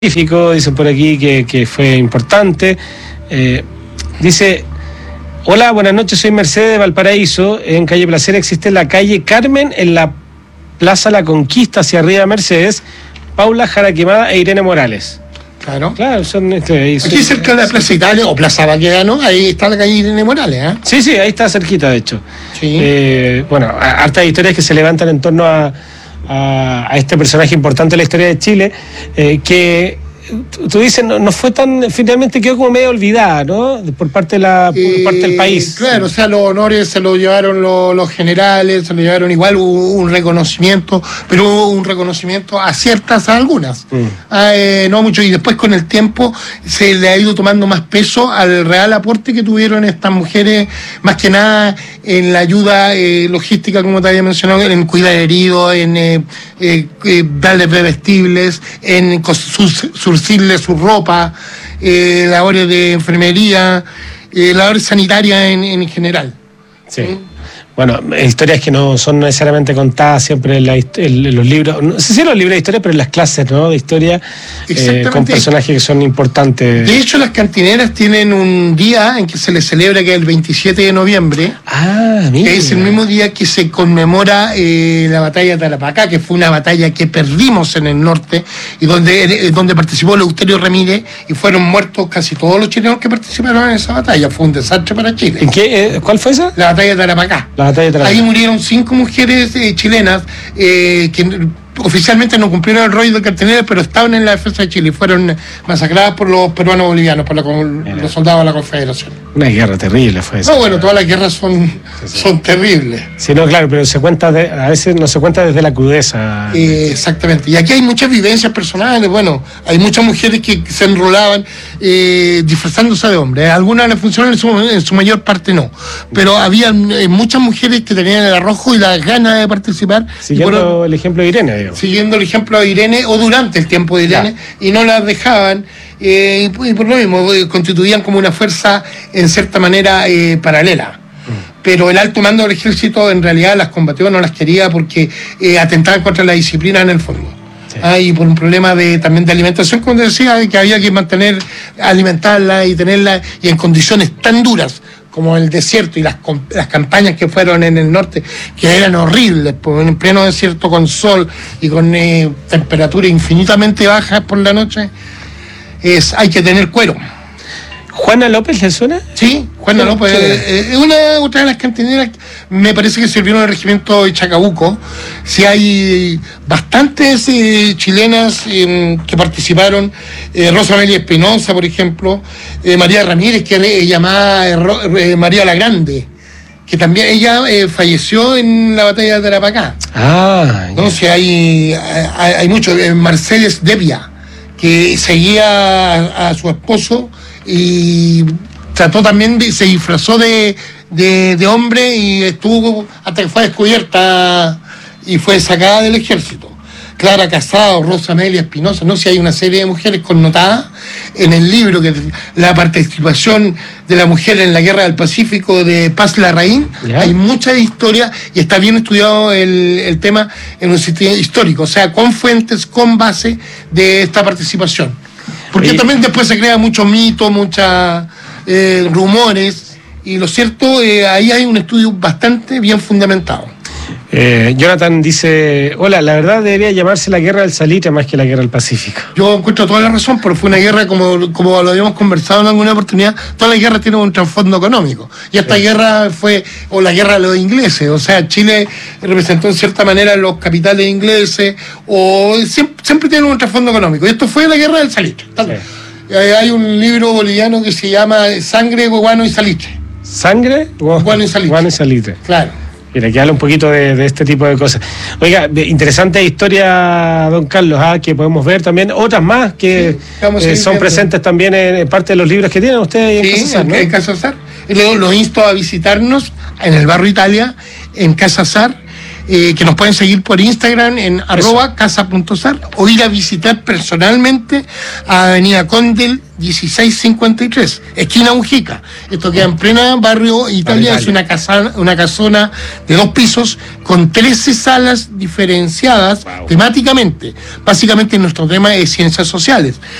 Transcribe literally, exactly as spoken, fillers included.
Dicen por aquí que, que fue importante. Eh, dice, hola, buenas noches, soy Mercedes de Valparaíso. En calle Placer existe la calle Carmen, en la Plaza La Conquista, hacia arriba Mercedes, Paula Jara Quemada e Irene Morales. Claro. Claro, son este, ahí, aquí son, cerca de la Plaza Italia o Plaza Baquedano, ahí está la calle Irene Morales, ¿eh? Sí, sí, ahí está cerquita, de hecho. Sí. Eh, bueno, hartas historias que se levantan en torno a, a, a este personaje importante de la historia de Chile, eh, que tú dices, no, no fue tan, finalmente quedó como medio olvidada, ¿no? Por parte de la por eh, parte del país. Claro, o sea, los honores se los llevaron los, los generales, se los llevaron igual, hubo un reconocimiento, pero hubo un reconocimiento a ciertas, a algunas, mm. ah, eh, no mucho, y después con el tiempo se le ha ido tomando más peso al real aporte que tuvieron estas mujeres, más que nada en la ayuda eh, logística, como te había mencionado, en cuidar heridos, en eh, eh, eh, darles bebestibles, en surcirle su ropa, eh, labores de enfermería, eh, labores sanitarias en, en general. Sí. ¿Mm? Bueno, historias que no son necesariamente contadas siempre en, la, en los libros, no sé si en los libros de historia, pero en las clases, ¿no? De historia, eh, con personajes que son importantes. De hecho, las cantineras tienen un día en que se les celebra, que es el veintisiete de noviembre. Ah, mira. Que es el mismo día que se conmemora eh, la batalla de Tarapacá, que fue una batalla que perdimos en el norte y donde, eh, donde participó Eleuterio Ramírez y fueron muertos casi todos los chilenos que participaron en esa batalla. Fue un desastre para Chile. ¿En qué? Eh, ¿Cuál fue esa? La batalla de Tarapacá. La Ahí murieron cinco mujeres eh, chilenas eh, que oficialmente no cumplieron el rol de carteneras, pero estaban en la defensa de Chile y fueron masacradas por los peruanos bolivianos, por la, los soldados de la Confederación. Una guerra terrible fue esa. No, bueno, todas las guerras son, sí, sí. son terribles. Sí, no, claro, pero se cuenta de, a veces no se cuenta desde la crudeza. Eh, exactamente. Y aquí hay muchas vivencias personales. Bueno, hay muchas mujeres que se enrolaban eh, disfrazándose de hombres. Algunas les funcionaron, en su, en su mayor parte no. Pero había eh, muchas mujeres que tenían el arrojo y las ganas de participar. Siguiendo por, el ejemplo de Irene, digo. Siguiendo el ejemplo de Irene, o durante el tiempo de Irene, claro. Y no las dejaban. Eh, y, y por lo mismo, eh, constituían como una fuerza en cierta manera eh, paralela. Mm. Pero el alto mando del ejército en realidad las combatió, no las quería porque eh, atentaban contra la disciplina en el fondo. Sí. Ah, y por un problema de también de alimentación, como te decía, que había que mantener, alimentarla y tenerla y en condiciones tan duras como el desierto y las, las campañas que fueron en el norte, que eran horribles, pues, en pleno desierto con sol y con eh, temperaturas infinitamente bajas por la noche. Es, hay que tener cuero. ¿Juana López le suena? Sí, Juana López es eh, eh, una otra de las cantineras, me parece que sirvieron en el regimiento de Chacabuco. Sí, hay bastantes eh, chilenas eh, que participaron, eh, Rosa Amelia Espinosa, por ejemplo, eh, María Ramírez, que es llamada eh, María la Grande, que también ella eh, falleció en la batalla de Tarapacá. Ah, entonces hay, hay, hay mucho, eh, Mercedes Devia, que seguía a, a su esposo y trató también de, se disfrazó de, de, de hombre y estuvo hasta que fue descubierta y fue sacada del ejército. Clara Casado, Rosa Amelia Espinosa, no sé, si hay una serie de mujeres connotadas en el libro, que la participación de la mujer en la Guerra del Pacífico de Paz Larraín, yeah. Hay mucha historia y está bien estudiado el, el tema en un sitio histórico, o sea, con fuentes, con base de esta participación. Porque Oye. también después se crea mucho mito, muchos eh, rumores, y lo cierto, eh, ahí hay un estudio bastante bien fundamentado. Eh, Jonathan dice, hola, la verdad debería llamarse la Guerra del Salitre más que la Guerra del Pacífico. Yo encuentro toda la razón, pero fue una guerra, como, como lo habíamos conversado en alguna oportunidad, todas las guerras tienen un trasfondo económico. Y esta sí. guerra fue, o la guerra de los ingleses, o sea, Chile representó en cierta manera los capitales ingleses, o siempre, siempre tiene un trasfondo económico. Y esto fue la Guerra del Salitre. Sí. Hay un libro boliviano que se llama Sangre, Guano y Salitre. ¿Sangre? Guano y Salitre. Guano y Salitre. Claro. Mira, que habla un poquito de, de este tipo de cosas. Oiga, interesante historia, don Carlos, ¿ah? Que podemos ver también otras más que sí, eh, son presentes también en parte de los libros que tienen ustedes sí, en Casa Sar, ¿no? en Casa Sar. Los lo insto a visitarnos en el barrio Italia, en Casa Sar, eh, que nos pueden seguir por Instagram en arroba casa.sar o ir a visitar personalmente a Avenida Condel dieciséis cincuenta y tres, esquina Mujica. Esto queda en plena barrio Italia, es una casa, una casona de dos pisos con trece salas diferenciadas wow. temáticamente. Básicamente nuestro tema es ciencias sociales.